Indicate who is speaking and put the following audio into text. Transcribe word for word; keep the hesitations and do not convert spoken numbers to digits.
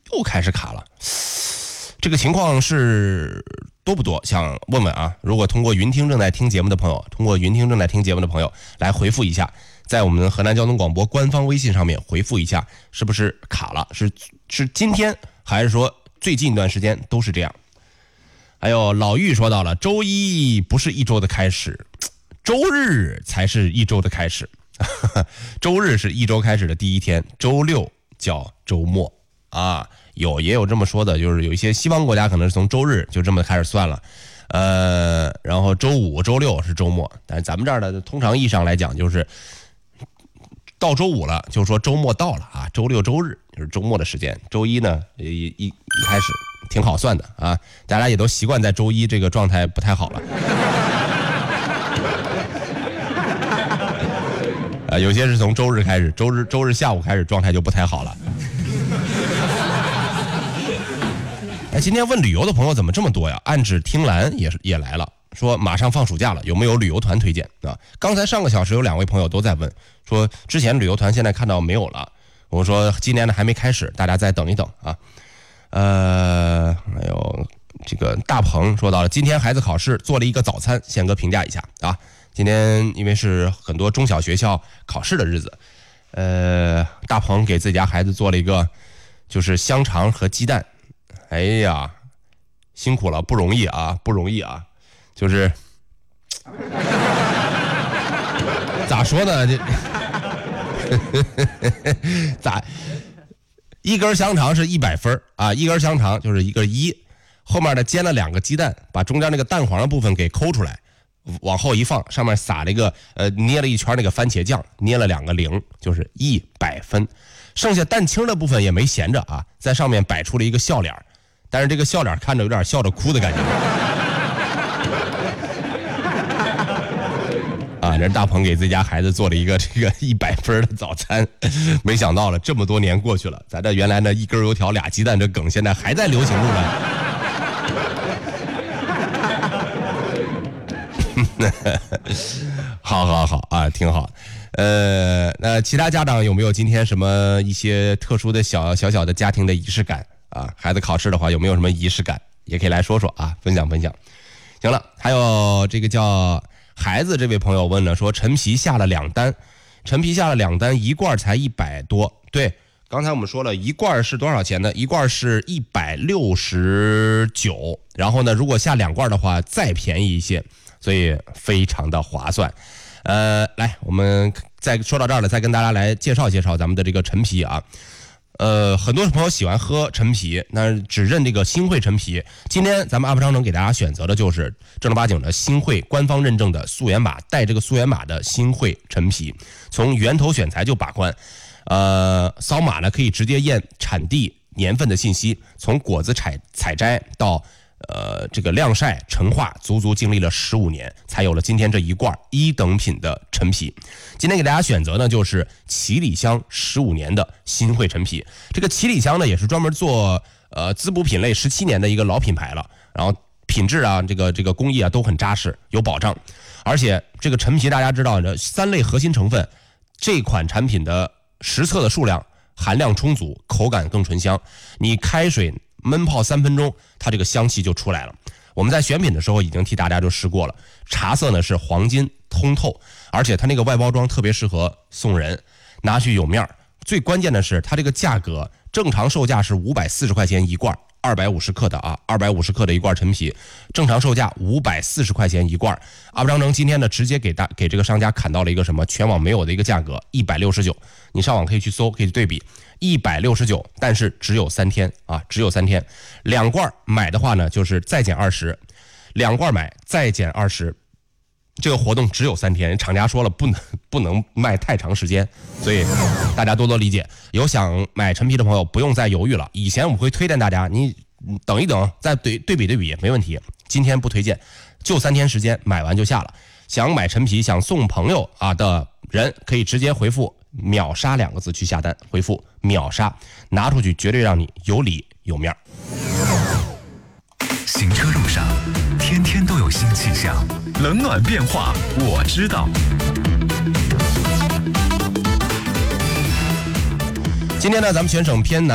Speaker 1: 又开始卡了。这个情况是多不多？想问问啊，如果通过云听正在听节目的朋友，通过云听正在听节目的朋友来回复一下，在我们河南交通广播官方微信上面回复一下，是不是卡了？是是今天还是说最近一段时间都是这样？还有老玉说到了，周一不是一周的开始，周日才是一周的开始。周日是一周开始的第一天，周六叫周末啊。有也有这么说的，就是有一些西方国家可能是从周日就这么开始算了，呃，然后周五、周六是周末，但是咱们这儿呢，通常意义上来讲，就是到周五了，就是说周末到了啊，周六、周日就是周末的时间，周一呢一一一开始挺好算的啊，大家也都习惯在周一这个状态不太好了。啊，有些是从周日开始，周日周日下午开始状态就不太好了。哎，今天问旅游的朋友怎么这么多呀？暗指听兰也是也来了，说马上放暑假了，有没有旅游团推荐啊？刚才上个小时有两位朋友都在问，说之前旅游团现在看到没有了，我说今年的还没开始，大家再等一等啊。呃，还有这个大鹏说到了，今天孩子考试做了一个早餐，宪哥评价一下啊。今天因为是很多中小学校考试的日子，呃，大鹏给自己家孩子做了一个就是香肠和鸡蛋。哎呀，辛苦了，不容易啊，不容易啊，就是咋说呢？这咋一根香肠是一百分啊？一根香肠就是一个一，后面呢煎了两个鸡蛋，把中间那个蛋黄的部分给抠出来，往后一放，上面撒了一个呃捏了一圈那个番茄酱，捏了两个零，就是一百分。剩下蛋清的部分也没闲着啊，在上面摆出了一个笑脸。但是这个笑脸看着有点笑着哭的感觉啊！这是大鹏给自己家孩子做了一个这个一百分的早餐，没想到了这么多年过去了，咱这原来呢一根油条俩鸡蛋这梗现在还在流行中呢。好好好啊，挺好。呃，那其他家长有没有今天什么一些特殊的小小小的家庭的仪式感？啊，孩子考试的话有没有什么仪式感，也可以来说说啊，分享分享。行了，还有这个叫孩子这位朋友问了，说陈皮下了两单，陈皮下了两单，一罐才一百多。对，刚才我们说了一罐是多少钱呢？一罐是一百六十九，然后呢，如果下两罐的话再便宜一些，所以非常的划算。呃，来，我们再说到这儿了，再跟大家来介绍介绍咱们的这个陈皮啊。呃，很多朋友喜欢喝陈皮，那只认这个新会陈皮。今天咱们阿布商城给大家选择的就是正儿八经的新会官方认证的溯源码，带这个溯源码的新会陈皮，从源头选材就把关。呃，扫码呢可以直接验产地年份的信息，从果子采采摘到呃这个晾晒陈化，足足经历了十五年，才有了今天这一罐一等品的陈皮。今天给大家选择呢，就是七里香十五年的新会陈皮。这个七里香呢，也是专门做呃滋补品类十七年的一个老品牌了，然后品质啊，这个这个工艺啊都很扎实，有保障。而且这个陈皮大家知道，三类核心成分，这款产品的实测的数量含量充足，口感更醇香。你开水焖泡三分钟，它这个香气就出来了。我们在选品的时候已经替大家就试过了，茶色呢是黄金通透，而且它那个外包装特别适合送人，拿去有面。最关键的是它这个价格，正常售价是五百四十块钱一罐，二百五十克的啊，二百五十克的一罐陈皮，正常售价五百四十块钱一罐。阿布商城今天呢，直接给大给这个商家砍到了一个什么全网没有的一个价格，一百六十九。你上网可以去搜，可以去对比，一百六十九，但是只有三天啊，只有三天。两罐买的话呢，就是再减二十，两罐买再减二十。这个活动只有三天，厂家说了不能不能卖太长时间，所以大家多多理解。有想买陈皮的朋友不用再犹豫了，以前我们会推荐大家你等一等，再对对比对比没问题。今天不推荐，就三天时间，买完就下了。想买陈皮想送朋友啊的人，可以直接回复秒杀两个字去下单，回复秒杀，拿出去绝对让你有理有面。
Speaker 2: 行车路上天天都有新气象，冷暖变化我知道。
Speaker 1: 今天呢，咱们全省偏南